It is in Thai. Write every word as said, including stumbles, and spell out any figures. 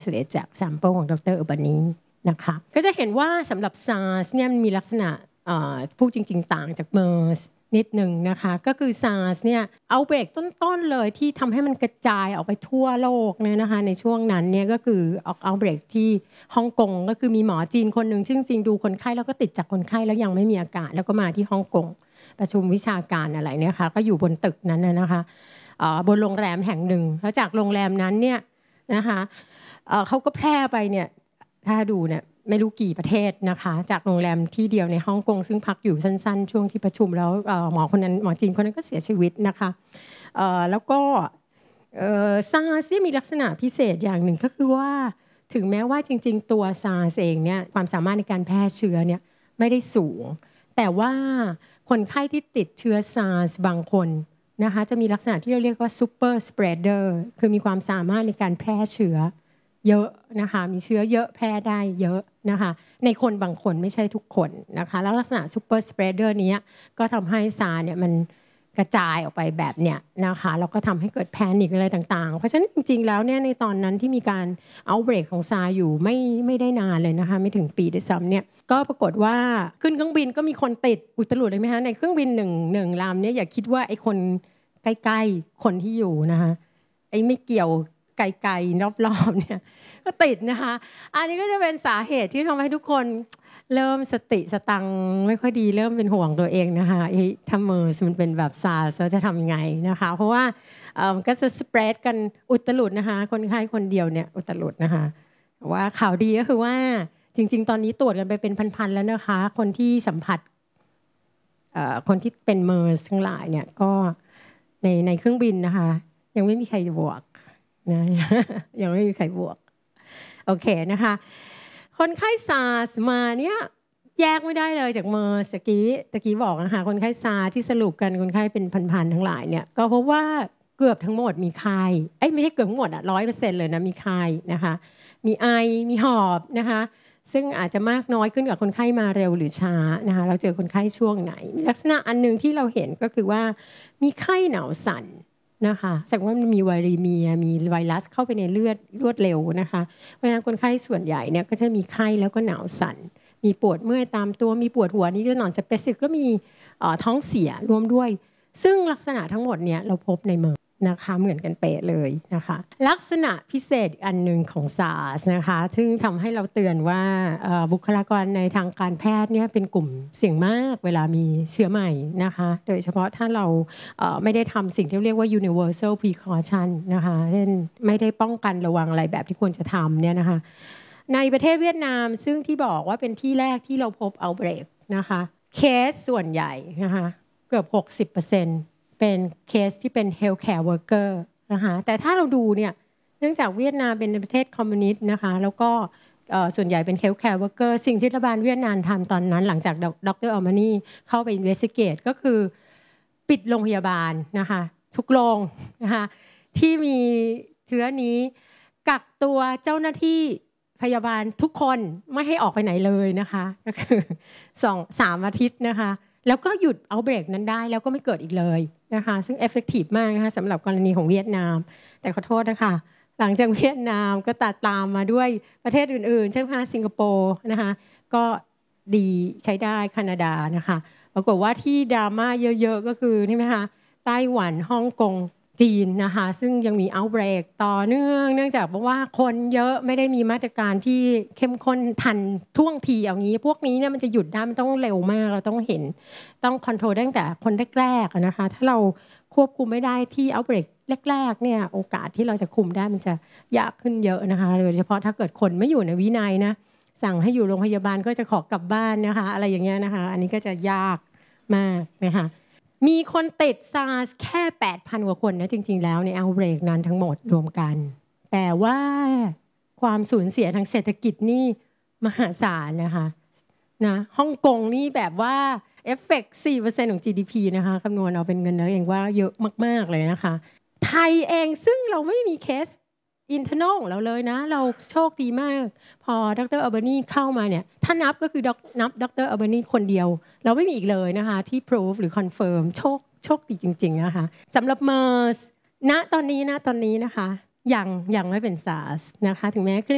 เสลจากแซมเปิลของดร.อุบานีนะคะก็จะเห็นว่าสำหรับ SARS เนี่ยมีลักษณะพูดจริงๆต่างจาก MERS นิดหนึ่งนะคะก็คือ SARS เนี่ยเอาเบรกต้นๆเลยที่ทำให้มันกระจายออกไปทั่วโลกเนี่ยนะคะในช่วงนั้นเนี่ยก็คือออกเอาเบรกที่ฮ่องกงก็คือมีหมอจีนคนหนึ่งซึ่งจริงดูคนไข้แล้วก็ติดจากคนไข้แล้วยังไม่มีอาการแล้วก็มาที่ฮ่องกงประชุมวิชาการอะไรเนี่ยค่ะก็อยู่บนตึกนั้นนะคะบนโรงแรมแห่งหนึ่งแล้วจากโรงแรมนั้นเนี่ยนะคะเขาก็แพร่ไปเนี่ยถ้าดูเนี่ยไม่รู้กี่ประเทศนะคะจากโรงแรมที่เดียวในฮ่องกงซึ่งพักอยู่สั้นๆช่วงที่ประชุมแล้วหมอคนนั้นหมอจีนคนนั้นก็เสียชีวิตนะคะแล้วก็ซาร์สมีลักษณะพิเศษอย่างหนึ่งก็คือว่าถึงแม้ว่าจริงๆตัวซาร์สเองเนี่ยความสามารถในการแพร่เชื้อเนี่ยไม่ได้สูงแต่ว่าคนไข้ที่ติดเชื้อซาร์สบางคนนะคะจะมีลักษณะที่เราเรียกว่าซูเปอร์สเปรดเดอร์คือมีความสามารถในการแพร่เชื้อเยอะนะคะมีเชื้อเยอะแพร่ได้เยอะนะคะในคนบางคนไม่ใช่ทุกคนนะคะแล้วลักษณะซูเปอร์สเปรดเดอร์นี้ก็ทำให้ซาร์เนี่ยมันกระจายออกไปแบบเนี้ยนะคะแล้วก็ทำให้เกิดแพนิคอะไรต่างๆเพราะฉะนั้นจริงๆแล้วเนี่ยในตอนนั้นที่มีการเอาเบรกของซาร์อยู่ไม่ไม่ได้นานเลยนะคะไม่ถึงปีด้วยซ้ำเนี่ยก็ปรากฏว่าขึ้นเครื่องบินก็มีคนติดอุตลุดเลยไหมคะในเครื่องบินหนึ่งหนึ่งลำเนี่ยอย่าคิดว่าไอ้คนใกล้ๆคนที่อยู่นะคะไอ้ไม่เกี่ยวไกลๆรอบๆเนี่ยก็ติดนะคะอันนี้ก็จะเป็นสาเหตุที่ทำให้ทุกคนเริ่มสติสตังไม่ค่อยดีเริ่มเป็นห่วงตัวเองนะคะไอ้ถ้าเมอร์สมันเป็นแบบซาร์สจะทำยังไงนะคะเพราะว่ามันก็จะสเปรดกันอุตลุดนะคะคนไข้คนเดียวเนี่ยอุตลุดนะคะว่าข่าวดีก็คือว่าจริงๆตอนนี้ตรวจกันไปเป็นพันๆแล้วนะคะคนที่สัมผัสคนที่เป็นเมอร์สทั้งหลายเนี่ยก็ในในเครื่องบินนะคะยังไม่มีใครบวกนะยังไม่มีใครบวกโอเคนะคะคนไข้ซาร์สมาเนี่ยแยกไม่ได้เลยจากเมอร์สกี้ตะกี้บอกนะคะคนไข้ซาร์ที่สรุปกันคนไข้เป็นพันๆทั้งหลายเนี่ยก็เพราะว่าเกือบทั้งหมดมีไข้เอ้ยไม่ใช่เกือบทั้งหมดอ่ะร้อยเปอร์เซ็นต์เลยนะมีไข้นะคะมีไอมีหอบนะคะซึ่งอาจจะมากน้อยขึ้นกับคนไข้มาเร็วหรือช้านะคะเราเจอคนไข้ช่วงไหนลักษณะอันนึงที่เราเห็นก็คือว่ามีไข้หนาวสั่นนะคะแสดงว่ามันมีไวรัสมีมีไวรัสเข้าไปในเลือดรวดเร็วนะคะเพราะฉะนั้นคนไข้ส่วนใหญ่เนี่ยก็จะมีไข้แล้วก็หนาวสั่นมีปวดเมื่อยตามตัวมีปวดหัวนี่ก็นอนสเปซิฟิกก็มีท้องเสียรวมด้วยซึ่งลักษณะทั้งหมดเนี่ยเราพบในเมอร์นะคะเหมือนกันเป๊ะเลยนะคะลักษณะพิเศษอันหนึ่งของ SARS นะคะซึ่งทำให้เราเตือนว่าบุคลากรในทางการแพทย์เนี่ยเป็นกลุ่มเสี่ยงมากเวลามีเชื้อใหม่นะคะโดยเฉพาะถ้าเราไม่ได้ทำสิ่งที่เรียกว่า universal precaution นะคะเช่นไม่ได้ป้องกันระวังอะไรแบบที่ควรจะทำเนี่ยนะคะในประเทศเวียดนามซึ่งที่บอกว่าเป็นที่แรกที่เราพบ outbreak นะคะเคสส่วนใหญ่นะคะเกือบ หกสิบเปอร์เซ็นต์เป็นเคสที่เป็น healthcare worker นะคะแต่ถ้าเราดูเนี่ยเนื่องจากเวียดนามเป็นประเทศคอมมิวนิสต์นะคะแล้วก็ส่วนใหญ่เป็น healthcare worker สิ่งที่รัฐบาลเวียดนามทำตอนนั้นหลังจากดร.อัลมานีเข้าไป investigate ก็คือปิดโรงพยาบาลนะคะทุกโรงนะคะที่มีเชื้อนี้กักตัวเจ้าหน้าที่พยาบาลทุกคนไม่ให้ออกไปไหนเลยนะคะก็คือสองสามอาทิตย์นะคะแล้วก็หยุดเอาเบรกนั้นได้แล้วก็ไม่เกิดอีกเลยนะคะซึ่งเอฟเฟกตีฟมากนะคะสำหรับกรณีของเวียดนามแต่ขอโทษนะคะหลังจากเวียดนามก็ตัดตามมาด้วยประเทศอื่นๆเช่นสิงคโปร์นะคะก็ดีใช้ได้แคนาดานะคะปรากฏว่าที่ดราม่าเยอะๆก็คือใช่ไหมคะไต้หวันฮ่องกงจีนนะคะซึ่งยังมีเอาท์เบรกต่อเนื่องเนื่องจากว่าคนเยอะไม่ได้มีมาตรการที่เข้มข้นทันท่วงทีอย่างนี้พวกนี้เนี่ยมันจะหยุดได้มันต้องเร็วมากเราต้องเห็นต้องคอนโทรลตั้งแต่คนแรกๆนะคะถ้าเราควบคุมไม่ได้ที่เอาท์เบรกแรกๆเนี่ยโอกาสที่เราจะคุมได้มันจะยากขึ้นเยอะนะคะโดยเฉพาะถ้าเกิดคนไม่อยู่ในวินัยนะสั่งให้อยู่โรงพยาบาลก็จะขอกลับบ้านนะคะอะไรอย่างเงี้ยนะคะอันนี้ก็จะยากมากนะคะมีคนติด SARS แค่ แปดพัน กว่าคนนะจริงๆแล้วในเอาท์เบรกนั้นทั้งหมดรวมกันแต่ว่าความสูญเสียทางเศรษฐกิจนี่มหาศาลนะคะนะฮ่องกงนี่แบบว่าเอฟเฟกต์ สี่เปอร์เซ็นต์ ของ จี ดี พี นะคะคำนวณเอาเป็นเงินแล้วเองว่าเยอะมากๆเลยนะคะไทยเองซึ่งเราไม่มีเคสอินเทอร์เนลของเราเลยนะเราโชคดีมากพอดร.อัลบานีเข้ามาเนี่ยถ้านับก็คือนับดร.อัลบานีคนเดียวเราไม่มีอีกเลยนะคะที่ prove หรือ confirm โชคโชคดีจริงๆนะคะสำหรับ MERS ณตอนนี้นะตอนนี้นะคะยังยังไม่เป็น SARS นะคะถึงแม้